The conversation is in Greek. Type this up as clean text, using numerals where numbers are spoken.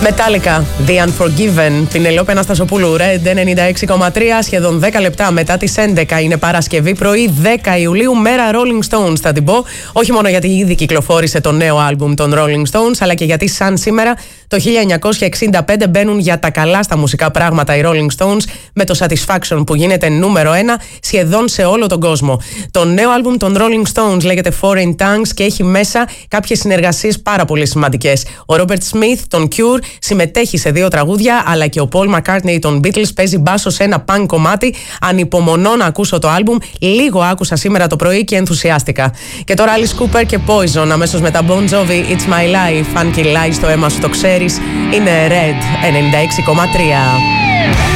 Metallica, The Unforgiven, Πινελόπη Αναστασοπούλου, Red 96,3, σχεδόν 10 λεπτά μετά τις 11. Είναι Παρασκευή πρωί, 10 Ιουλίου, μέρα Rolling Stones θα την πω. Όχι μόνο γιατί ήδη κυκλοφόρησε το νέο άλμπουμ των Rolling Stones, αλλά και γιατί σαν σήμερα το 1965 μπαίνουν για τα καλά στα μουσικά πράγματα οι Rolling Stones με το Satisfaction που γίνεται νούμερο 1 σχεδόν σε όλο τον κόσμο. Το νέο άλμπουμ των Rolling Stones λέγεται Foreign Tongues και έχει μέσα κάποιες συνεργασίες πάρα πολύ σημαντικές. Ο Robert Smith, τον Cure, συμμετέχει σε 2 τραγούδια, αλλά και ο Paul McCartney των Beatles παίζει μπάσο σε ένα punk κομμάτι. Ανυπομονώ να ακούσω το άλμπουμ. Λίγο άκουσα σήμερα το πρωί και ενθουσιάστηκα. Και τώρα Alice Cooper και Poison, αμέσως μετά Bon Jovi, It's My Life. Αν κυλάει στο αίμα σου το ξέρεις, είναι Red 96,3.